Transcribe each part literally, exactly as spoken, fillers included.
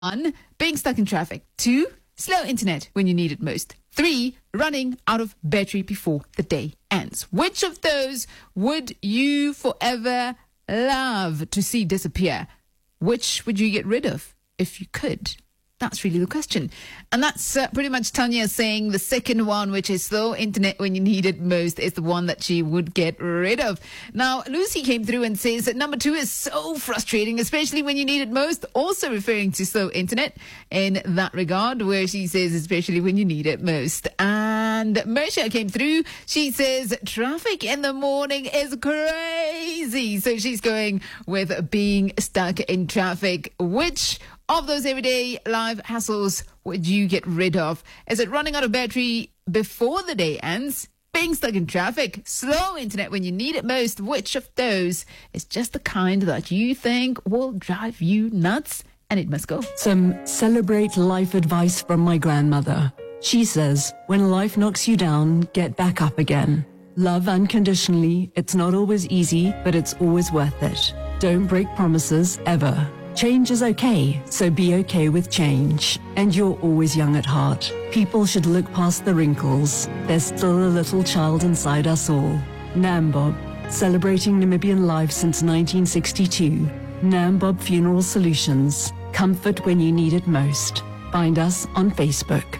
One, being stuck in traffic. Two, slow internet when you need it most. Three, running out of battery before the day ends. Which of those would you forever love to see disappear? Which would you get rid of if you could? That's really the question. And that's uh, pretty much Tanya saying the second one, which is slow internet when you need it most, is the one that she would get rid of. Now, Lucy came through and says that number two is so frustrating, especially when you need it most, also referring to slow internet in that regard, where she says especially when you need it most. And Mersha came through. She says traffic in the morning is crazy. So she's going with being stuck in traffic. Which of those everyday life hassles would you get rid of? Is it running out of battery before the day ends? Being stuck in traffic? Slow internet when you need it most? Which of those is just the kind that you think will drive you nuts? And it must go. Some celebrate life advice from my grandmother. She says, when life knocks you down, get back up again. Love unconditionally. It's not always easy, but it's always worth it. Don't break promises, ever. Change is okay, so be okay with change. And you're always young at heart. People should look past the wrinkles. There's still a little child inside us all. Nambob, celebrating Namibian life since nineteen sixty-two. Nambob Funeral Solutions. Comfort when you need it most. Find us on Facebook.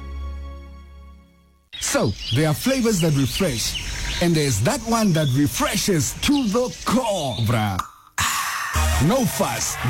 So, there are flavors that refresh. And there's that one that refreshes to the core, bruh. No fuss.